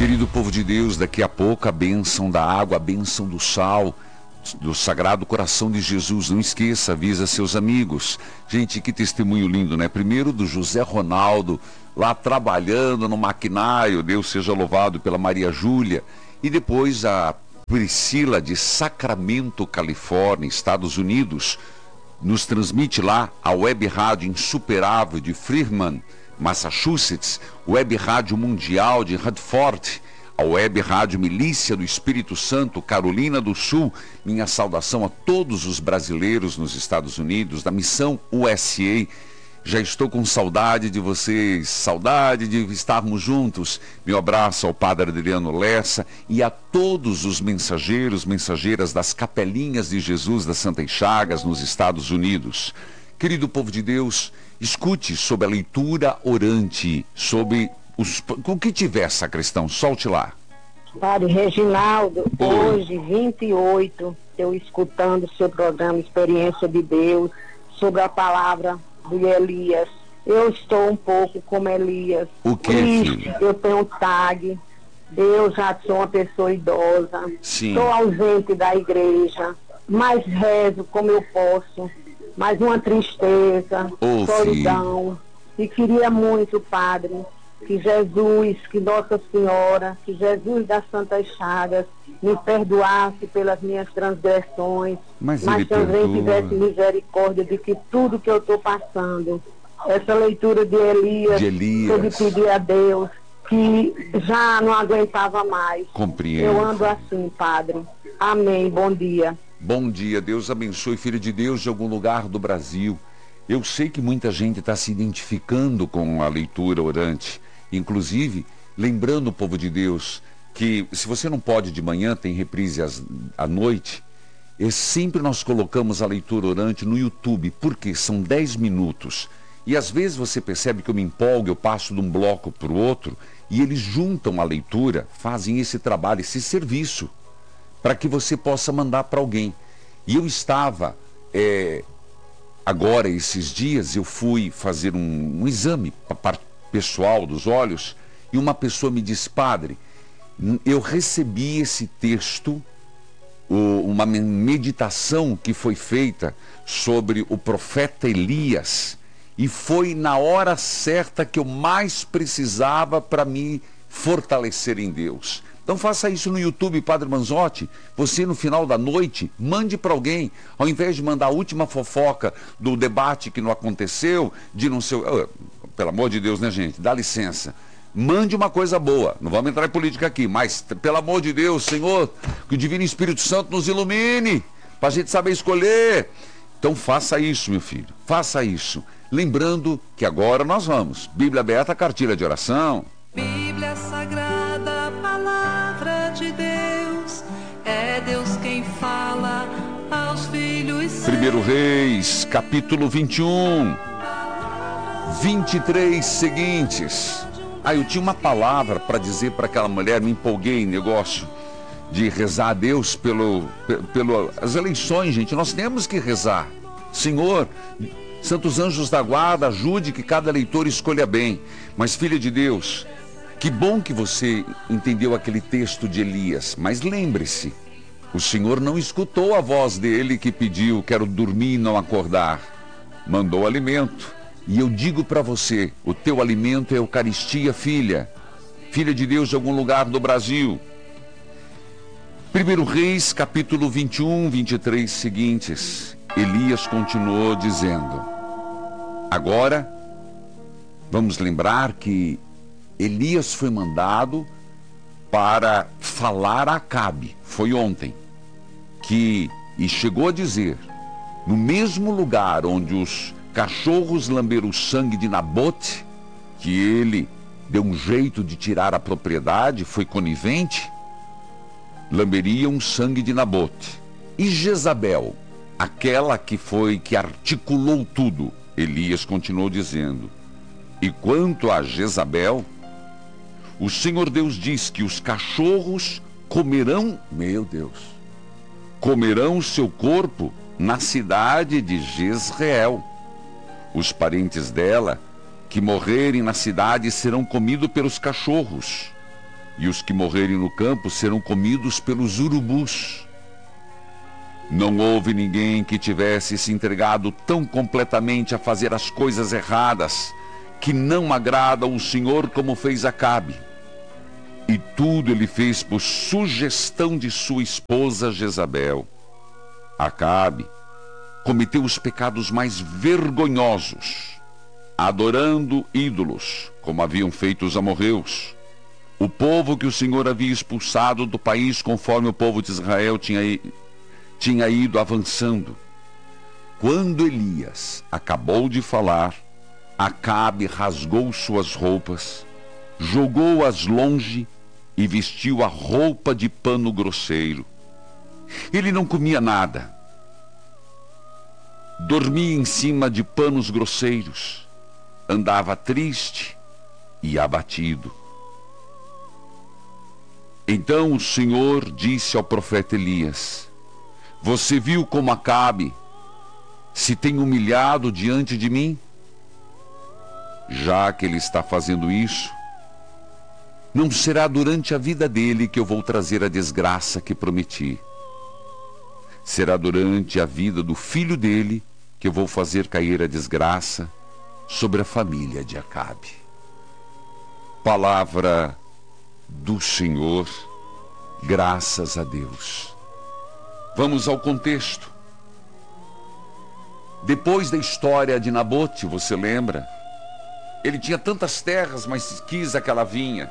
Querido povo de Deus, daqui a pouco a bênção da água, a bênção do sal, do Sagrado Coração de Jesus. Não esqueça, avisa seus amigos. Gente, que testemunho lindo, né? Primeiro do José Ronaldo, lá trabalhando no maquinário, Deus seja louvado, pela Maria Júlia. E depois a Priscila de Sacramento, Califórnia, Estados Unidos, nos transmite lá a Web Rádio Insuperável de Freeman, Massachusetts, Web Rádio Mundial de Radford, a Web Rádio Milícia do Espírito Santo, Carolina do Sul. Minha saudação a todos os brasileiros nos Estados Unidos, da Missão USA. Já estou com saudade de vocês, saudade de estarmos juntos. Meu abraço ao Padre Adriano Lessa e a todos os mensageiros, mensageiras das Capelinhas de Jesus das Santas Chagas nos Estados Unidos. Querido povo de Deus, escute sobre a leitura orante, sobre o que tiver, sacristão, solte lá. Padre Reginaldo, hoje, 28, eu escutando o seu programa Experiência de Deus, sobre a palavra de Elias. Eu estou um pouco como Elias. O que, filho? Eu tenho TAG, eu já sou uma pessoa idosa, estou ausente da igreja, mas rezo como eu posso. Mas uma tristeza, solidão. E queria muito, Padre, que Jesus, que Nossa Senhora, que Jesus das Santas Chagas me perdoasse pelas minhas transgressões, mas também tivesse misericórdia de que tudo que eu estou passando, essa leitura de Elias, eu lhe pedi a Deus, que já não aguentava mais. Compreendo. Eu ando assim, Padre. Amém, bom dia. Bom dia, Deus abençoe, filho de Deus de algum lugar do Brasil. Eu sei que muita gente está se identificando com a leitura orante, inclusive lembrando o povo de Deus que se você não pode de manhã, tem reprise à noite, sempre nós colocamos a leitura orante no YouTube, porque são 10 minutos. E às vezes você percebe que eu me empolgo, eu passo de um bloco para o outro, e eles juntam a leitura, fazem esse trabalho, esse serviço, para que você possa mandar para alguém. E eu estava, agora esses dias, eu fui fazer um exame pessoal dos olhos, e uma pessoa me disse: Padre, eu recebi esse texto, uma meditação que foi feita sobre o profeta Elias, e foi na hora certa que eu mais precisava para me fortalecer em Deus. Então faça isso no YouTube, Padre Manzotti. Você no final da noite, mande para alguém. Ao invés de mandar a última fofoca do debate que não aconteceu, de não sei... pelo amor de Deus, né, gente? Dá licença. Mande uma coisa boa. Não vamos entrar em política aqui, mas pelo amor de Deus, Senhor, que o Divino Espírito Santo nos ilumine, para a gente saber escolher. Então faça isso, meu filho. Faça isso. Lembrando que agora nós vamos. Bíblia aberta, cartilha de oração. Bíblia Sagrada, Palavra de Deus, é Deus quem fala aos filhos seus. 1 Reis, capítulo 21, 23 seguintes. Eu tinha uma palavra para dizer para aquela mulher, me empolguei em negócio de rezar a Deus pelas eleições, gente. Nós temos que rezar. Senhor, santos anjos da guarda, ajude que cada eleitor escolha bem. Mas, filha de Deus, que bom que você entendeu aquele texto de Elias, mas lembre-se, o Senhor não escutou a voz dele que pediu, quero dormir e não acordar. Mandou alimento. E eu digo para você, o teu alimento é a Eucaristia, filha. Filha de Deus de algum lugar do Brasil. 1 Reis, capítulo 21, 23 seguintes. Elias continuou dizendo. Agora, vamos lembrar que Elias foi mandado para falar a Acabe, foi ontem, e chegou a dizer, no mesmo lugar onde os cachorros lamberam o sangue de Nabote, que ele deu um jeito de tirar a propriedade, foi conivente, lamberiam o sangue de Nabote. E Jezabel, aquela que articulou tudo, Elias continuou dizendo, e quanto a Jezabel, o Senhor Deus diz que os cachorros comerão, meu Deus, comerão o seu corpo na cidade de Jezreel. Os parentes dela que morrerem na cidade serão comidos pelos cachorros. e os que morrerem no campo serão comidos pelos urubus. Não houve ninguém que tivesse se entregado tão completamente a fazer as coisas erradas, que não agrada ao Senhor, como fez Acabe. E tudo ele fez por sugestão de sua esposa Jezabel. Acabe cometeu os pecados mais vergonhosos, adorando ídolos, como haviam feito os amorreus, o povo que o Senhor havia expulsado do país, conforme o povo de Israel tinha ido avançando. Quando Elias acabou de falar, Acabe rasgou suas roupas, jogou-as longe e vestiu a roupa de pano grosseiro. Ele não comia nada, dormia em cima de panos grosseiros, andava triste e abatido. Então o Senhor disse ao profeta Elias: você viu como Acabe se tem humilhado diante de mim? Já que ele está fazendo isso, não será durante a vida dele que eu vou trazer a desgraça que prometi. Será durante a vida do filho dele que eu vou fazer cair a desgraça sobre a família de Acabe. Palavra do Senhor, graças a Deus. Vamos ao contexto. Depois da história de Nabote, você lembra? Ele tinha tantas terras, mas quis aquela vinha.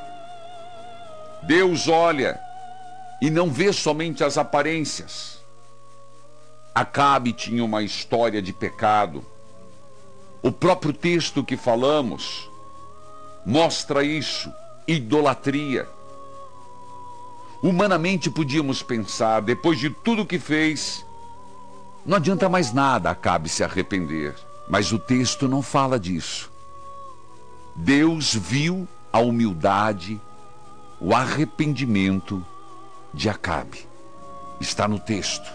Deus olha e não vê somente as aparências. Acabe tinha uma história de pecado. O próprio texto que falamos mostra isso, idolatria. Humanamente podíamos pensar, depois de tudo que fez, não adianta mais nada Acabe se arrepender. Mas o texto não fala disso. Deus viu a humildade, o arrependimento de Acabe. Está no texto.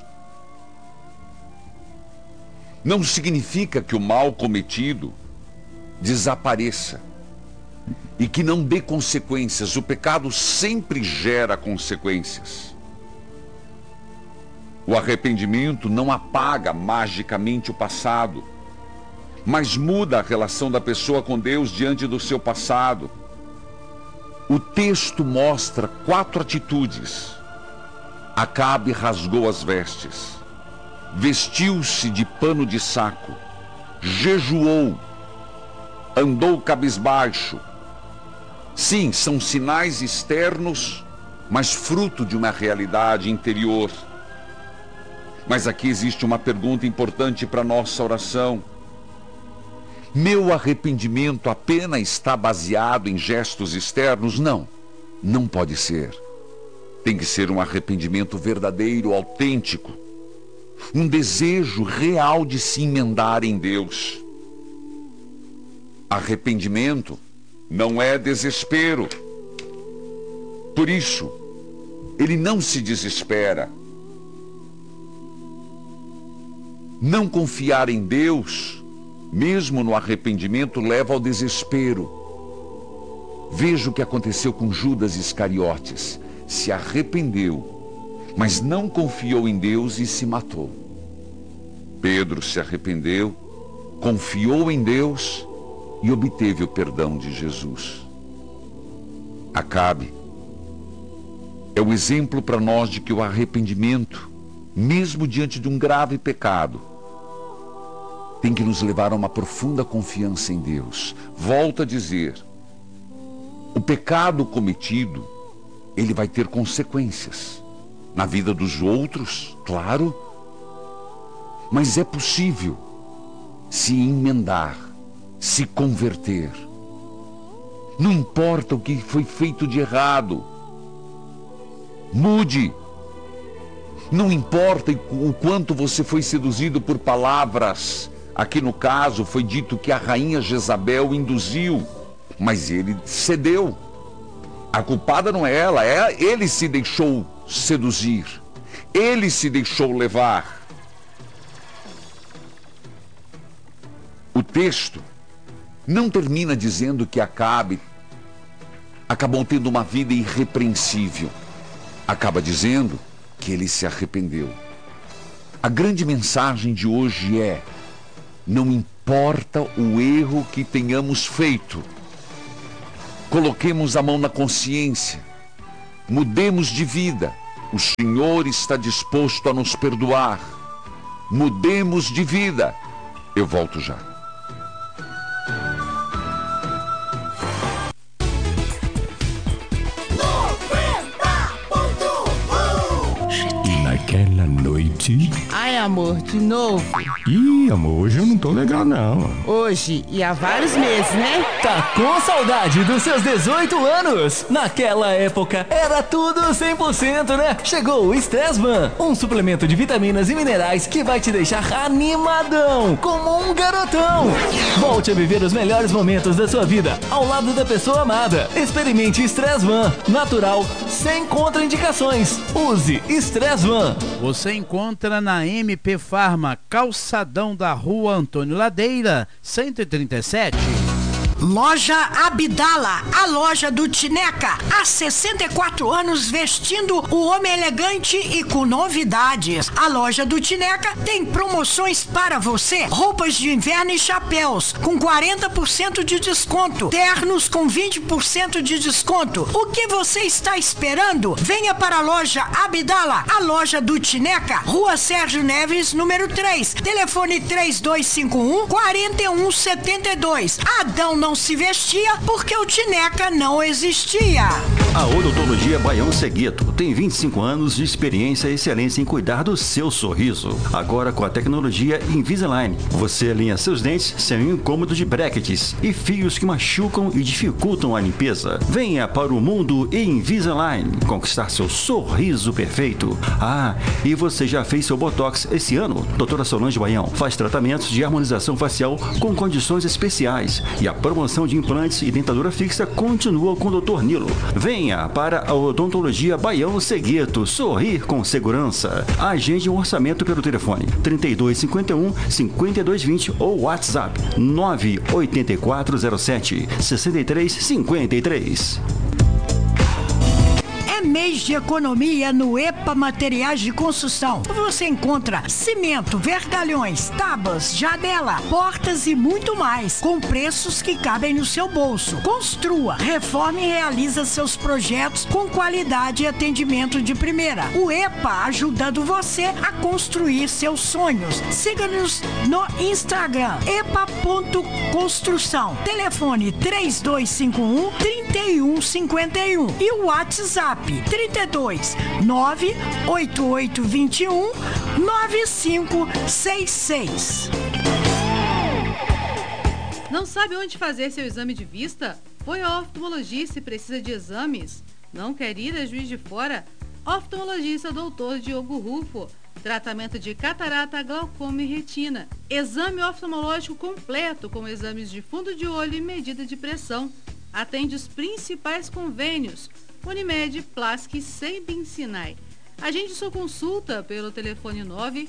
Não significa que o mal cometido desapareça e que não dê consequências. O pecado sempre gera consequências. O arrependimento não apaga magicamente o passado, mas muda a relação da pessoa com Deus diante do seu passado. O texto mostra 4 atitudes. Acabe rasgou as vestes, vestiu-se de pano de saco, jejuou, andou cabisbaixo. Sim, são sinais externos, mas fruto de uma realidade interior. Mas aqui existe uma pergunta importante para a nossa oração. Meu arrependimento apenas está baseado em gestos externos? Não, não pode ser. Tem que ser um arrependimento verdadeiro, autêntico. Um desejo real de se emendar em Deus. Arrependimento não é desespero. Por isso, ele não se desespera. Não confiar em Deus, mesmo no arrependimento, leva ao desespero. Veja o que aconteceu com Judas Iscariotes. Se arrependeu, mas não confiou em Deus e se matou. Pedro se arrependeu, confiou em Deus e obteve o perdão de Jesus. Acabe é o exemplo para nós de que o arrependimento, mesmo diante de um grave pecado, tem que nos levar a uma profunda confiança em Deus. Volto a dizer, o pecado cometido, ele vai ter consequências. Na vida dos outros, claro, mas é possível se emendar, se converter. Não importa o que foi feito de errado, mude. Não importa o quanto você foi seduzido por palavras. Aqui no caso foi dito que a rainha Jezabel induziu, mas ele cedeu. A culpada não é ela, ele se deixou seduzir. Ele se deixou levar. O texto não termina dizendo que Acabe acabam tendo uma vida irrepreensível. Acaba dizendo que ele se arrependeu. A grande mensagem de hoje é: não importa o erro que tenhamos feito, coloquemos a mão na consciência, mudemos de vida. O Senhor está disposto a nos perdoar. Mudemos de vida. Eu volto já. Naquela noite... Ai, amor, de novo? Ih, amor, hoje eu não tô legal, não. Hoje e há vários meses, né? Tá com saudade dos seus 18 anos? Naquela época, era tudo 100%, né? Chegou o Stressman, um suplemento de vitaminas e minerais que vai te deixar animadão, como um garotão. Volte a viver os melhores momentos da sua vida, ao lado da pessoa amada. Experimente Stressman, natural, sem contraindicações. Use Stressman. Você encontra na MP Farma, calçadão da Rua Antônio Ladeira, 137. Loja Abdala, a loja do Tineca, há 64 anos vestindo o homem elegante e com novidades. A loja do Tineca tem promoções para você: roupas de inverno e chapéus com 40% de desconto, ternos com 20% de desconto. O que você está esperando? Venha para a loja Abdala, a loja do Tineca, Rua Sérgio Neves, número 3, telefone 3251-4172. Adão não se vestia porque o Tineca não existia. A Odontologia Baião Segueto tem 25 anos de experiência e excelência em cuidar do seu sorriso. Agora com a tecnologia Invisalign, você alinha seus dentes sem o incômodo de brackets e fios que machucam e dificultam a limpeza. Venha para o mundo Invisalign conquistar seu sorriso perfeito. Ah, e você já fez seu Botox esse ano? Doutora Solange Baião faz tratamentos de harmonização facial com condições especiais e a promoção de implantes e dentadura fixa continua com o Dr. Nilo. Venha para a Odontologia Baião Segueto sorrir com segurança. Agende um orçamento pelo telefone 3251-5220 ou WhatsApp 98407-6353. É mês de economia no EPA Materiais de Construção. Você encontra cimento, vergalhões, tábuas, janela, portas e muito mais, com preços que cabem no seu bolso. Construa, reforme e realiza seus projetos com qualidade e atendimento de primeira. O EPA ajudando você a construir seus sonhos. Siga-nos no Instagram, epa.construção. Telefone 3251-3151 e o WhatsApp 32 98821 9566. Não sabe onde fazer seu exame de vista? Foi ao oftalmologista e precisa de exames? Não quer ir a Juiz de Fora? Oftalmologista Dr. Diogo Rufo. Tratamento de catarata, glaucoma e retina. Exame oftalmológico completo com exames de fundo de olho e medida de pressão. Atende os principais convênios: Unimed, Plask e Sembin Sinai. Agende sua consulta pelo telefone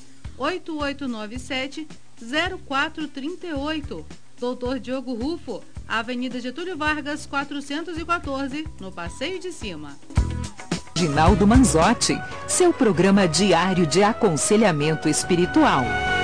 98897-0438. Dr. Diogo Rufo, Avenida Getúlio Vargas, 414, no Passeio de Cima. Ginaldo Manzotti, seu programa diário de aconselhamento espiritual.